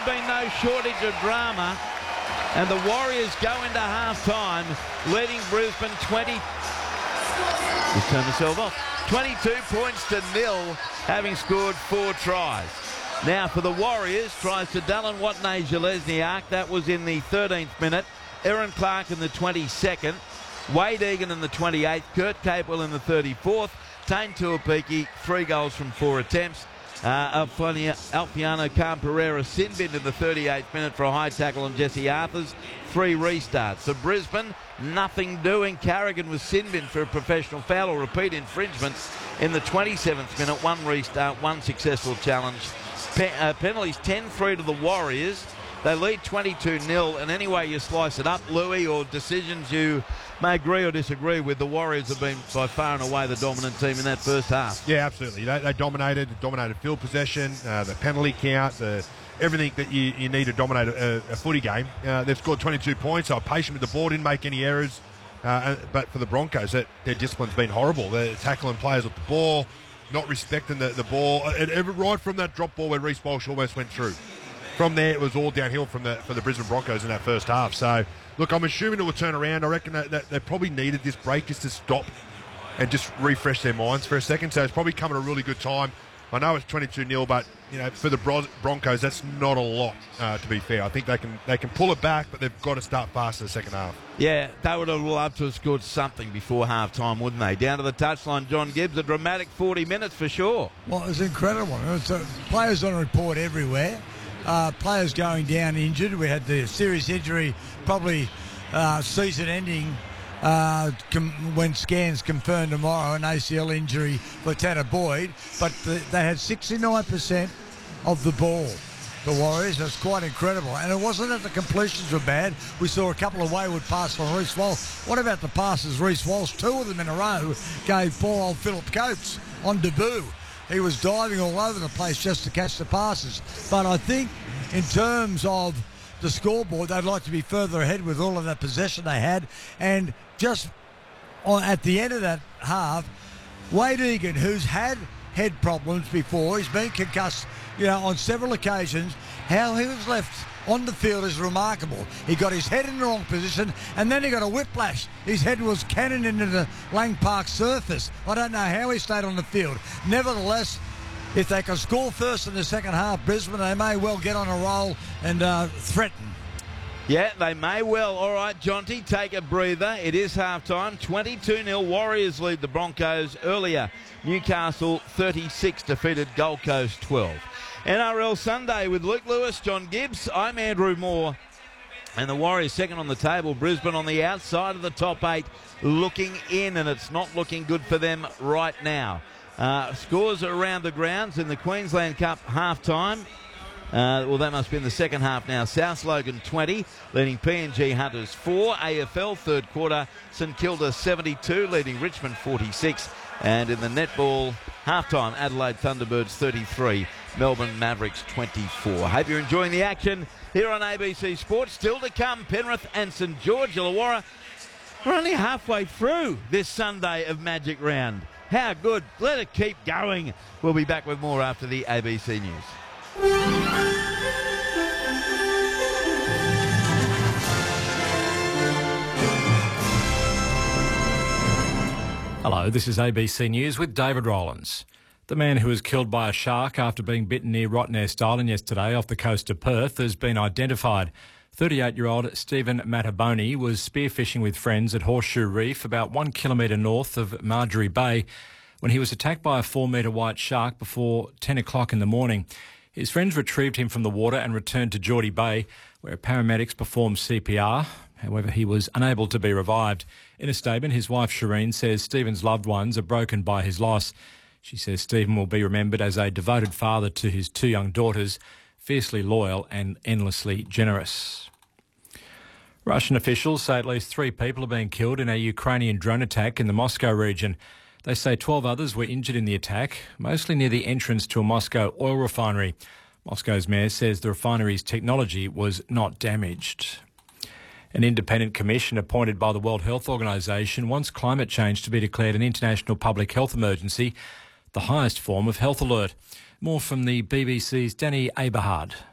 been no shortage of drama. And the Warriors go into half-time, leading Brisbane 20... Just turn myself off. 22 points to 0, having scored 4 tries. Now for the Warriors, tries to Dallin Watene-Zelezniak. That was in the 13th minute. Aaron Clark in the 22nd. Wade Egan in the 28th. Kurt Capewell in the 34th. Tane Tuapiki, 3 goals from 4 attempts. Alfiano Khan-Pereira sin-binned in the 38th minute for a high tackle on Jesse Arthurs. 3 restarts. For Brisbane, nothing doing. Carrigan was sin-binned for a professional foul or repeat infringement in the 27th minute. 1 restart, 1 successful challenge. Penalties 10-3 to the Warriors. They lead 22-0, and any way you slice it up, Louis, or decisions you may agree or disagree with, the Warriors have been by far and away the dominant team in that first half. Yeah, absolutely. They dominated field possession, the penalty count, everything that you need to dominate a footy game. They've scored 22 points. They were patient with the ball, didn't make any errors. But for the Broncos, their discipline's been horrible. They're tackling players with the ball, not respecting the ball. Right from that drop ball where Reece Walsh almost went through. From there, it was all downhill for the Brisbane Broncos in that first half. So, look, I'm assuming it will turn around. I reckon that they probably needed this break just to stop and just refresh their minds for a second. So it's probably come at a really good time. I know it's 22-0, but for the Broncos, that's not a lot. To be fair, I think they can pull it back, but they've got to start fast in the second half. Yeah, they would have loved to have scored something before half-time, wouldn't they? Down to the touchline, John Gibbs, a dramatic 40 minutes for sure. Well, it was incredible. Players on report everywhere. Players going down injured. We had the serious injury, probably season-ending, when scans confirm tomorrow, an ACL injury for Tanner Boyd. But they had 69% of the ball, the Warriors. That's quite incredible. And it wasn't that the completions were bad. We saw a couple of wayward passes from Reece Walsh. What about the passes Reece Walsh, 2 of them in a row, gave poor old Philip Coates on debut? He was diving all over the place just to catch the passes. But I think in terms of the scoreboard, they'd like to be further ahead with all of that possession they had. And just at the end of that half, Wade Egan, who's had head problems before, he's been concussed on several occasions, how he was left on the field is remarkable. He got his head in the wrong position, and then he got a whiplash. His head was cannon into the Lang Park surface. I don't know how he stayed on the field. Nevertheless, if they can score first in the second half, Brisbane, they may well get on a roll and threaten. Yeah, they may well. All right, Jonty, take a breather. It is half-time. 22-0 Warriors lead the Broncos. Earlier, Newcastle 36 defeated Gold Coast 12. NRL Sunday with Luke Lewis, John Gibbs. I'm Andrew Moore. And the Warriors second on the table. Brisbane on the outside of the top 8 looking in, and it's not looking good for them right now. Scores around the grounds in the Queensland Cup half-time. Well, that must be in the second half now. South Logan 20, leading PNG Hunters 4. AFL third quarter, St Kilda 72, leading Richmond 46. And in the netball half-time, Adelaide Thunderbirds 33, Melbourne Mavericks 24. Hope you're enjoying the action here on ABC Sports. Still to come, Penrith and St George Illawarra. We're only halfway through this Sunday of Magic Round. How good. Let it keep going. We'll be back with more after the ABC News. Hello, this is ABC News with David Rollins. The man who was killed by a shark after being bitten near Rottnest Island yesterday off the coast of Perth has been identified. 38-year-old Stephen Mataboni was spearfishing with friends at Horseshoe Reef, about 1 kilometre north of Marjorie Bay, when he was attacked by a 4-metre white shark before 10 o'clock in the morning. His friends retrieved him from the water and returned to Geordie Bay, where paramedics performed CPR. However, he was unable to be revived. In a statement, his wife Shireen says Stephen's loved ones are broken by his loss. She says Stephen will be remembered as a devoted father to his 2 young daughters, fiercely loyal and endlessly generous. Russian officials say at least 3 people are being killed in a Ukrainian drone attack in the Moscow region. They say 12 others were injured in the attack, mostly near the entrance to a Moscow oil refinery. Moscow's mayor says the refinery's technology was not damaged. An independent commission appointed by the World Health Organization wants climate change to be declared an international public health emergency, the highest form of health alert. More from the BBC's Danny Aberhard.